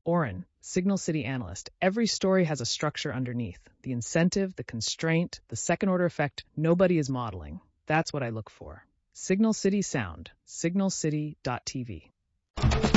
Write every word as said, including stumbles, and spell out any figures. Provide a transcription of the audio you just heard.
Oren, Signal City analyst. Every story has a structure underneath. The incentive, the constraint, the second-order effect nobody is modeling. That's what I look for. Signal City Sound, signal city dot t v.